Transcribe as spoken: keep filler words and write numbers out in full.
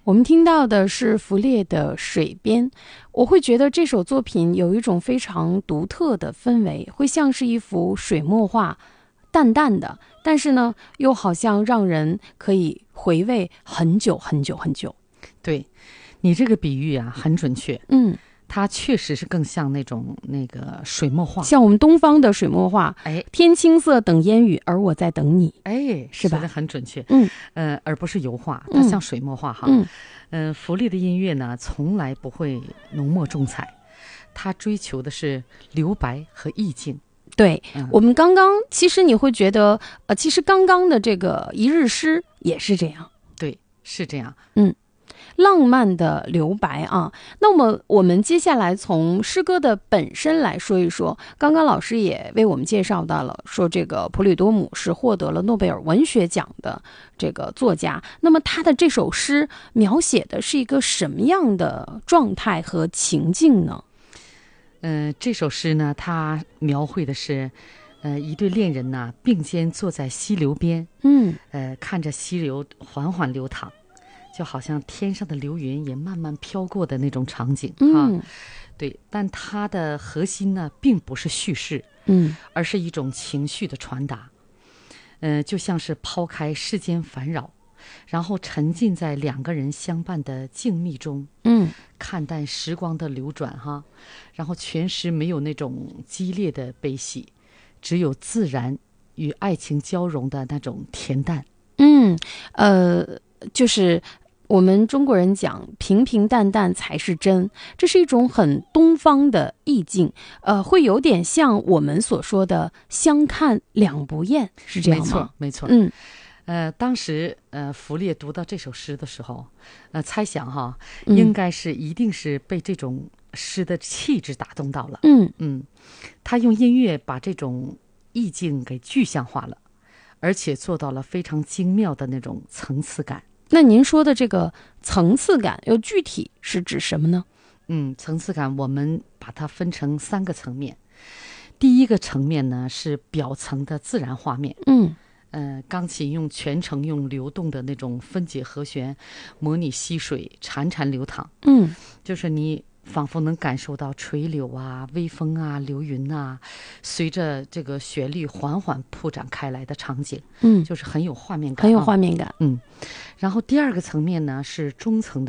我们听到的是弗列的《水边》，我会觉得这首作品有一种非常独特的氛围，会像是一幅水墨画，淡淡的，但是呢，又好像让人可以回味很久很久很久。 对，你这个比喻啊，很准确。 嗯， 它确实是更像那种那个水墨画， 像我们东方的水墨画。 哎， 天青色等烟雨，而我在等你。 哎， 是吧？ 说得很准确。 嗯， 呃，而不是油画，它像水墨画哈。 嗯， 嗯、呃，弗利的音乐呢，从来不会浓墨重彩，他追求的是留白和意境。 对、 嗯、 我们刚刚其实你会觉得，呃，其实刚刚的这个一日诗也是这样。 对，是这样。 嗯。浪漫的留白啊，那么我们接下来从诗歌的本身来说一说。刚刚老师也为我们介绍到了，说这个普吕多姆是获得了诺贝尔文学奖的这个作家。那么他的这首诗描写的是一个什么样的状态和情境呢？ 嗯、呃，这首诗呢，它描绘的是，呃，一对恋人呢并肩坐在溪流边， 嗯， 呃，看着溪流缓缓流淌。就好像天上的流云也慢慢飘过的那种场景、 嗯、 啊，对，但它的核心呢，并不是叙事， 嗯， 而是一种情绪的传达，呃，就像是抛开世间烦扰，然后沉浸在两个人相伴的静谧中， 嗯， 看淡时光的流转哈，然后全诗没有那种激烈的悲喜，只有自然与爱情交融的那种恬淡。 嗯，呃，就是。我们中国人讲平平淡淡才是真，这是一种很东方的意境，呃，会有点像我们所说的相看两不厌，是这样吗？ 没错，没错。 嗯， 呃，当时呃，弗列读到这首诗的时候，呃，猜想哈， 嗯、 应该是一定是被这种诗的气质打动到了。 嗯嗯，他用音乐把这种意境给具象化了，而且做到了非常精妙的那种层次感。 那您说的这个层次感又具体是指什么呢？ 嗯，层次感我们把它分成三个层面。第一个层面呢是表层的自然画面。 嗯， 呃，钢琴用全程用流动的那种分解和弦，模拟溪水潺潺流淌。 嗯， 就是你仿佛能感受到垂柳啊、微风啊、流云啊，随着这个旋律缓缓铺展开来的场景。 嗯， 就是很有画面感、啊， 很有画面感。 嗯，然后第二个层面呢是中层的